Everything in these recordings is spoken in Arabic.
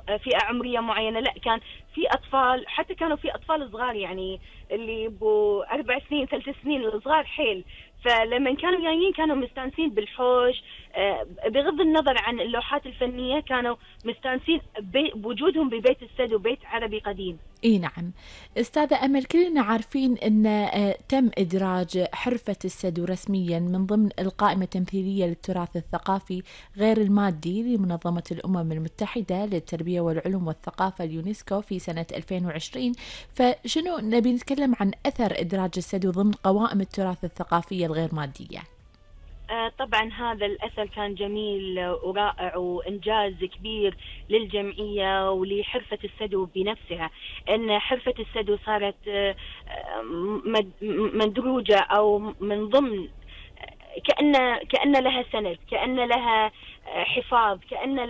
فئة عمرية معينة، لا كان في أطفال، حتى كانوا في أطفال صغار يعني اللي بو 4 سنين 3 سنين الصغار حيل. فلما كانوا جايين كانوا مستانسين بالحوش، بغض النظر عن اللوحات الفنية كانوا مستانسين بوجودهم ببيت السد وبيت عربي قديم. اي نعم. استاذة امل، كلنا عارفين ان تم ادراج حرفة السدو رسميا من ضمن القائمة التمثيلية للتراث الثقافي غير المادي لمنظمة الامم المتحدة للتربية والعلوم والثقافة اليونسكو في سنة 2020. فشنو نبي نتكلم عن اثر ادراج السدو ضمن قوائم التراث الثقافية الغير مادية؟ طبعا هذا الأثر كان جميل ورائع وإنجاز كبير للجمعية ولحرفة السدو بنفسها، أن حرفة السدو صارت مدروجة أو من ضمن، كأن لها سند، كأن لها حفاظ،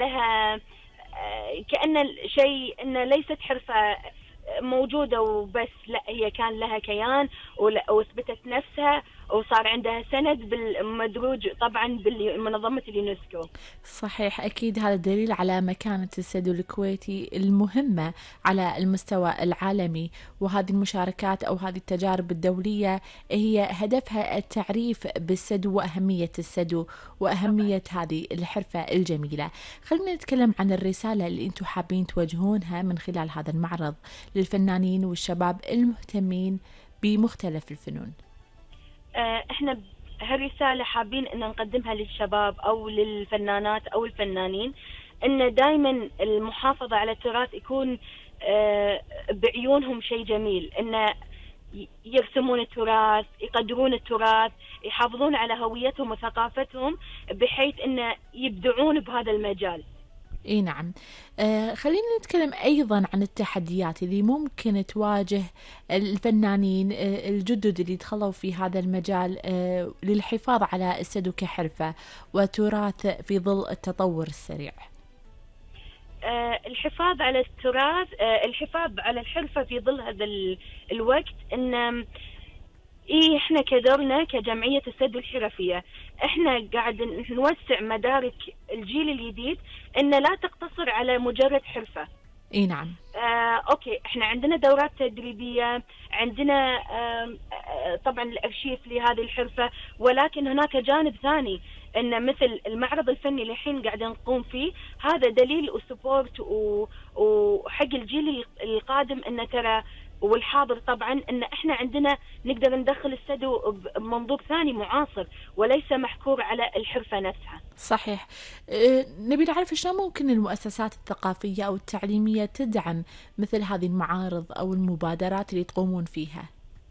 كأن شيء، أن ليست حرفة موجودة وبس، لا هي كان لها كيان وأثبتت نفسها وصار عندها سند بالمدروج طبعا بمنظمة اليونسكو. صحيح، أكيد هذا دليل على مكانة السدو الكويتي المهمة على المستوى العالمي، وهذه المشاركات أو هذه التجارب الدولية هي هدفها التعريف بالسدو وأهمية السدو وأهمية هذه الحرفة الجميلة. خلينا نتكلم عن الرسالة اللي أنتم حابين توجهونها من خلال هذا المعرض للفنانين والشباب المهتمين بمختلف الفنون. احنا هالرسالة حابين ان نقدمها للشباب او للفنانات او الفنانين، ان دائما المحافظة على التراث يكون بعيونهم شيء جميل، ان يرسمون التراث، يقدرون التراث، يحافظون على هويتهم وثقافتهم بحيث ان يبدعون بهذا المجال. اي نعم. خلينا نتكلم ايضا عن التحديات اللي ممكن تواجه الفنانين الجدد اللي دخلوا في هذا المجال للحفاظ على السدو كحرفة وتراث في ظل التطور السريع. الحفاظ على التراث، الحفاظ على الحرفة في ظل هذا الوقت، ان احنا كدورنا كجمعية السدو الحرفية احنا قاعد نوسع مدارك الجيل الجديد، ان لا تقتصر على مجرد حرفة. اي نعم. اوكي، احنا عندنا دورات تدريبية، عندنا طبعا الارشيف لهذه الحرفة، ولكن هناك جانب ثاني، ان مثل المعرض الفني اللي الحين قاعد نقوم فيه، هذا دليل وسبورت وحق الجيل القادم ان ترى والحاضر طبعا ان احنا عندنا نقدر ندخل السدو بمنظور ثاني معاصر وليس محكور على الحرفة نفسها. صحيح. نبي نعرف شلون ممكن المؤسسات الثقافية او التعليمية تدعم مثل هذه المعارض او المبادرات اللي تقومون فيها؟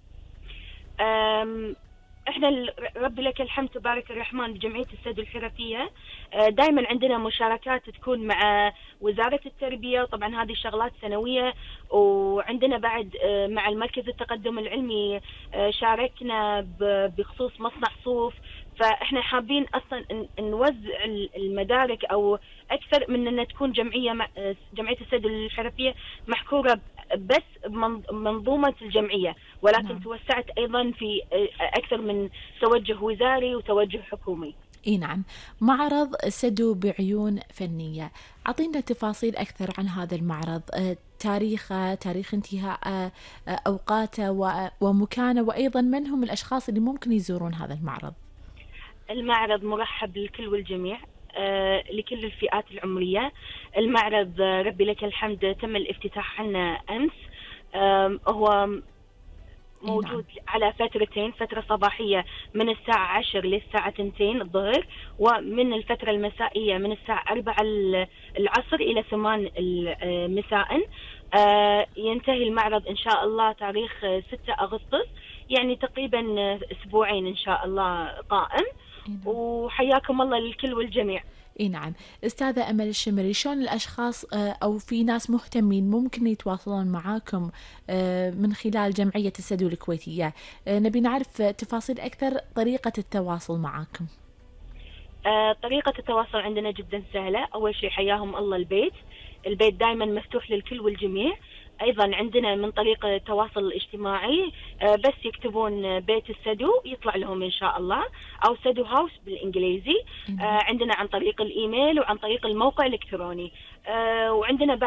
احنا ربي لك الحمد تبارك الرحمن بجمعية السدو الحرفية دائما عندنا مشاركات تكون مع وزارة التربية، وطبعا هذه الشغلات سنوية، وعندنا بعد مع المركز التقدم العلمي شاركنا بخصوص مصنع صوف. فاحنا حابين اصلا نوزع المدارك او اكثر من ان تكون جمعية السدو الحرفية محكورة بس منظومة الجمعية، ولكن توسعت ايضا في اكثر من توجه وزاري وتوجه حكومي. اي نعم. معرض سدو بعيون فنية، اعطينا تفاصيل اكثر عن هذا المعرض، تاريخه، تاريخ انتهاء، اوقاته ومكانه، وايضا من هم الاشخاص اللي ممكن يزورون هذا المعرض. المعرض مرحب للكل والجميع، لكل الفئات العمرية. المعرض ربي لك الحمد تم الافتتاح عنا أمس، هو موجود على فترتين، فترة صباحية من الساعة 10 للساعة 2 الظهر، ومن الفترة المسائية من الساعة 4 العصر إلى 8 مساء. ينتهي المعرض إن شاء الله تاريخ 6 أغسطس، يعني تقريبا أسبوعين إن شاء الله قائم. وحياكم الله للكل والجميع. اي نعم. استاذة امل الشمري، شلون الاشخاص او في ناس مهتمين ممكن يتواصلون معاكم من خلال جمعية السدو الكويتية؟ نبي نعرف تفاصيل اكثر طريقة التواصل معاكم. طريقة التواصل عندنا جدا سهلة. اول شيء حياهم الله البيت دائما مفتوح للكل والجميع. ايضا عندنا من طريق التواصل الاجتماعي، بس يكتبون بيت السدو يطلع لهم ان شاء الله، او سدو هاوس بالانجليزي. عندنا عن طريق الايميل وعن طريق الموقع الالكتروني، وعندنا